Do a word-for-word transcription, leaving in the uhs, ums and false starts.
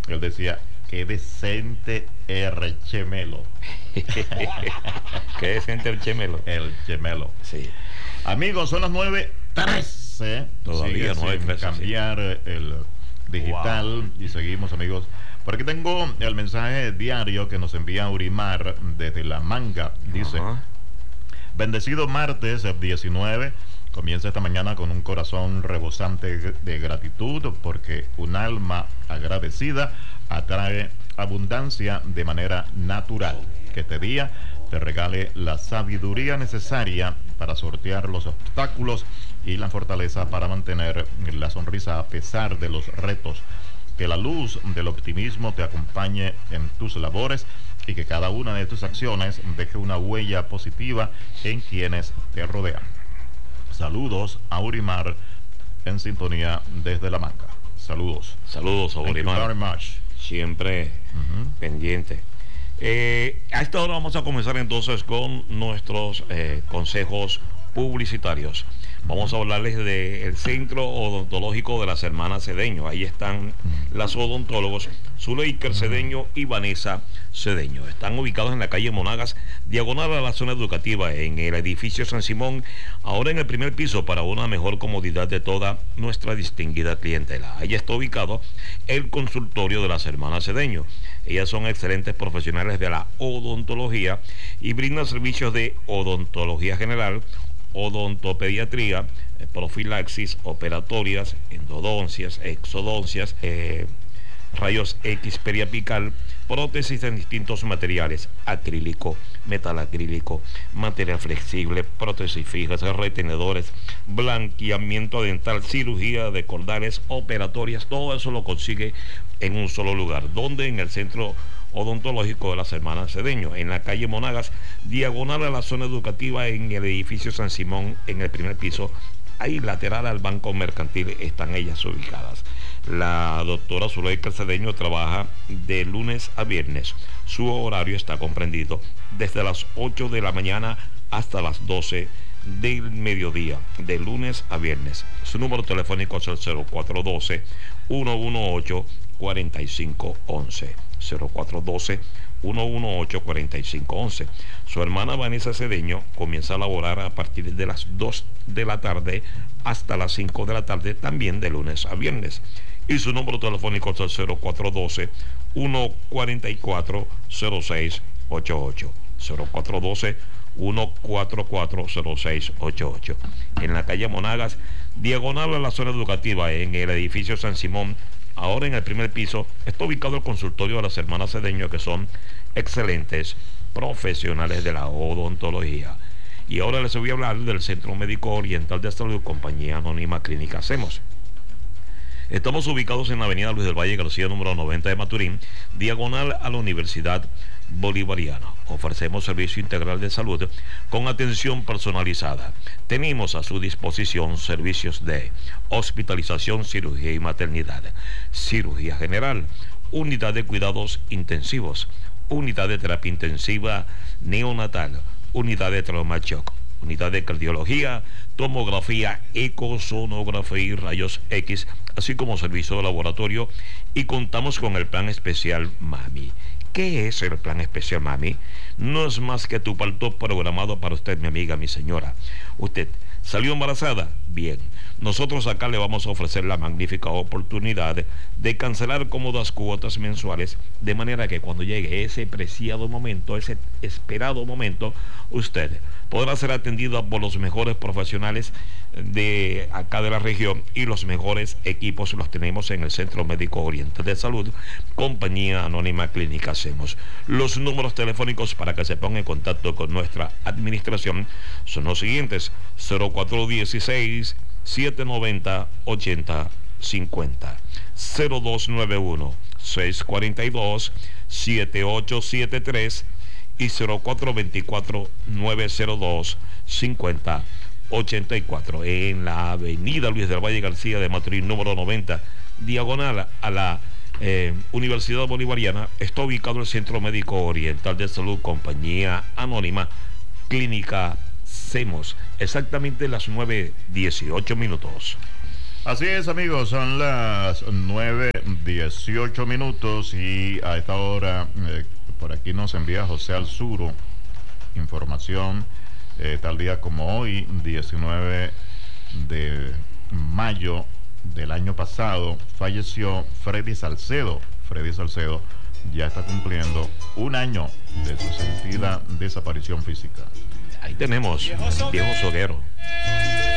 Él decía, qué decente el chemelo. Qué decente el chemelo. El chemelo. Sí. Amigos, son las nueve trece. Todavía Sigue sin nueve trece, cambiar sí. el digital. Wow. Y seguimos, amigos. Por aquí tengo el mensaje diario que nos envía Urimar desde La Manga. Dice, uh-huh. Bendecido martes diecinueve. Comienza esta mañana con un corazón rebosante de gratitud porque un alma agradecida atrae abundancia de manera natural. Que este día te regale la sabiduría necesaria para sortear los obstáculos y la fortaleza para mantener la sonrisa a pesar de los retos. Que la luz del optimismo te acompañe en tus labores y que cada una de tus acciones deje una huella positiva en quienes te rodean. Saludos a Urimar en sintonía desde La Manga. Saludos. Saludos a Urimar. Thank you very much. Siempre uh-huh. pendiente. Eh, a esta hora vamos a comenzar entonces con nuestros eh, consejos publicitarios. Vamos a hablarles del Centro Odontológico de las Hermanas Cedeño. Ahí están las odontólogos Zuleika Cedeño y Vanessa Cedeño. Están ubicados en la calle Monagas, diagonal a la zona educativa, en el edificio San Simón, ahora en el primer piso, para una mejor comodidad de toda nuestra distinguida clientela. Ahí está ubicado el consultorio de las Hermanas Cedeño. Ellas son excelentes profesionales de la odontología y brindan servicios de odontología general, odontopediatría, eh, profilaxis, operatorias, endodoncias, exodoncias, eh, rayos X periapical, prótesis en distintos materiales, acrílico, metal acrílico, material flexible, prótesis fijas, retenedores, blanqueamiento dental, cirugía de cordales, operatorias. Todo eso lo consigue en un solo lugar. ¿Dónde? En el Centro Odontológico de las Hermanas Cedeño, en la calle Monagas, diagonal a la zona educativa, en el edificio San Simón, en el primer piso. Ahí lateral al Banco Mercantil están ellas ubicadas. La doctora Zuleika Cedeño trabaja de lunes a viernes. Su horario está comprendido desde las ocho de la mañana hasta las doce del mediodía, de lunes a viernes. Su número telefónico es el cero cuatro uno dos, uno uno ocho, cuatro cinco uno uno. cero cuatro uno dos, uno uno ocho, cuatro cinco uno uno. Su hermana Vanessa Cedeño comienza a laborar a partir de las dos de la tarde hasta las cinco de la tarde, también de lunes a viernes. Y su número telefónico es el cero cuatro uno dos, uno cuatro cuatro, cero seis ocho ocho. cero cuatro uno dos, uno cuatro cuatro, cero seis ocho ocho. En la calle Monagas, diagonal a la zona educativa, en el edificio San Simón. Ahora en el primer piso está ubicado el consultorio de las Hermanas Cedeño, que son excelentes profesionales de la odontología. Y ahora les voy a hablar del Centro Médico Oriental de Salud, compañía anónima Clínica Hacemos. Estamos ubicados en la avenida Luis del Valle García, número noventa de Maturín, diagonal a la Universidad Bolivariana. Ofrecemos servicio integral de salud con atención personalizada. Tenemos a su disposición servicios de hospitalización, cirugía y maternidad, cirugía general, unidad de cuidados intensivos, unidad de terapia intensiva neonatal, unidad de trauma shock, unidad de cardiología, tomografía, ecosonografía y rayos X, así como servicio de laboratorio, y contamos con el plan especial Mami. ¿Qué es el plan especial Mami? No es más que tu parto programado para usted, mi amiga, mi señora. Usted ¿salió embarazada? Bien. Nosotros acá le vamos a ofrecer la magnífica oportunidad de cancelar cómodas cuotas mensuales, de manera que cuando llegue ese preciado momento, ese esperado momento, usted podrá ser atendida por los mejores profesionales de acá de la región, y los mejores equipos los tenemos en el Centro Médico Oriental de Salud, compañía anónima Clínica Hacemos. Los números telefónicos para que se ponga en contacto con nuestra administración son los siguientes: cero cuatro uno seis, siete nueve cero, ocho cero cinco cero, cero dos nueve uno, seis cuatro dos, siete ocho siete tres y cero cuatro dos cuatro, nueve cero dos, cinco cero ochenta y cuatro, en la avenida Luis del Valle García de Maturín, número noventa, diagonal a la eh, Universidad Bolivariana. Está ubicado el Centro Médico Oriental de Salud, compañía anónima Clínica Hacemos. Exactamente las nueve dieciocho minutos. Así es, amigos, son las nueve dieciocho minutos y a esta hora eh, por aquí nos envía José Alzuro información, eh, tal día como hoy, diecinueve de mayo del año pasado, falleció Freddy Salcedo. Freddy Salcedo ya está cumpliendo un año de su sentida desaparición física. Ahí tenemos el viejo soguero.